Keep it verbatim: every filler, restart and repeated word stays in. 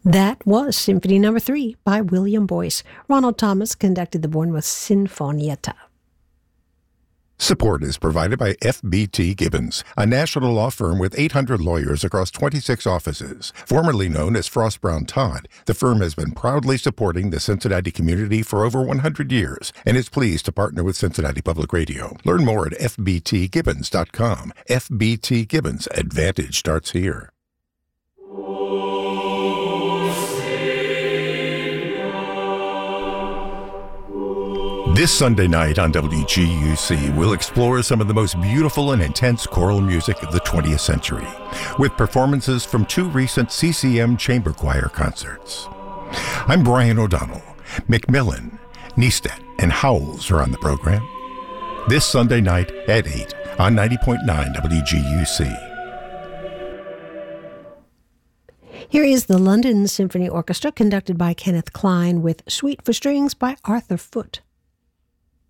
That was Symphony Number Three by William Boyce. Ronald Thomas conducted the Bournemouth Sinfonietta. Support is provided by F B T Gibbons, a national law firm with eight hundred lawyers across twenty-six offices. Formerly known as Frost Brown Todd, the firm has been proudly supporting the Cincinnati community for over one hundred years and is pleased to partner with Cincinnati Public Radio. Learn more at f b t gibbons dot com. F B T Gibbons, Advantage starts here. This Sunday night on W G U C, we'll explore some of the most beautiful and intense choral music of the twentieth century, with performances from two recent C C M chamber choir concerts. I'm Brian O'Donnell. Macmillan, Neistat, and Howells are on the program. This Sunday night at eight on ninety point nine W G U C. Here is the London Symphony Orchestra, conducted by Kenneth Klein, with Suite for Strings by Arthur Foote.